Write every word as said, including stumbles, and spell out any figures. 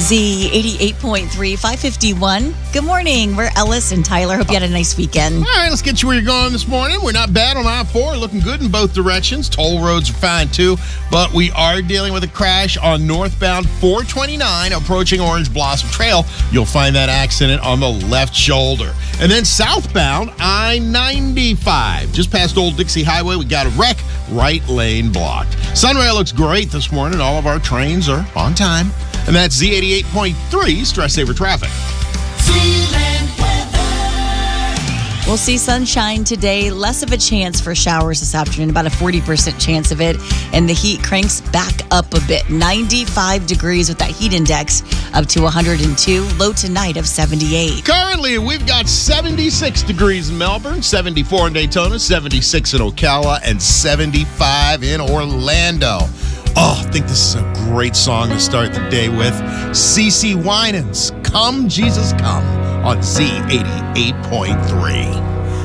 Z eighty-eight point three, five fifty-one. Good morning. We're Ellis and Tyler. Hope you had a nice weekend. All right, let's get you where you're going this morning. We're not bad on I four, looking good in both directions. Toll roads are fine too, but we are dealing with a crash on northbound four twenty-nine approaching Orange Blossom Trail. You'll find that accident on the left shoulder. And then southbound I ninety-five, just past Old Dixie Highway, we got a wreck, right lane blocked. Sunrail looks great this morning. All of our trains are on time. And that's Z eighty-eight point three, Stress Saver Traffic. We'll see sunshine today. Less of a chance for showers this afternoon, about a forty percent chance of it. And the heat cranks back up a bit. ninety-five degrees with that heat index up to one hundred two. Low tonight of seventy-eight. Currently, we've got seventy-six degrees in Melbourne, seventy-four in Daytona, seventy-six in Ocala, and seventy-five in Orlando. Oh, I think this is a great song to start the day with. CeCe Winans, Come Jesus Come on Z eighty-eight point three.